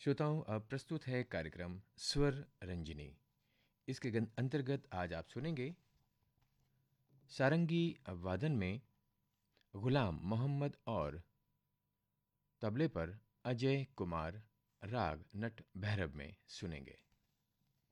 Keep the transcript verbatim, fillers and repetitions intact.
श्रोताओं, अब प्रस्तुत है कार्यक्रम स्वर रंजनी। इसके गन- अंतर्गत आज आप सुनेंगे सारंगी वादन में गुलाम मोहम्मद और तबले पर अजय कुमार, राग नट भैरव में सुनेंगे।